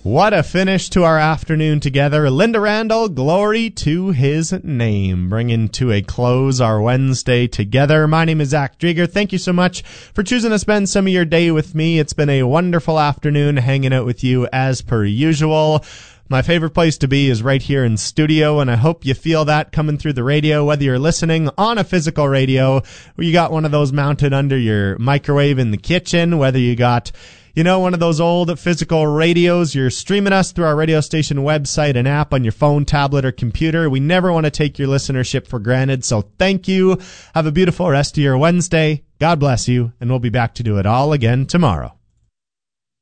What a finish to our afternoon together. Linda Randall, glory to his name. Bringing to a close our Wednesday together. My name is Zach Drieger. Thank you so much for choosing to spend some of your day with me. It's been a wonderful afternoon hanging out with you as per usual. My favorite place to be is right here in studio, and I hope you feel that coming through the radio, whether you're listening on a physical radio, or you got one of those mounted under your microwave in the kitchen, whether you got one of those old physical radios, you're streaming us through our radio station website and app on your phone, tablet, or computer. We never want to take your listenership for granted, so thank you. Have a beautiful rest of your Wednesday. God bless you, and we'll be back to do it all again tomorrow.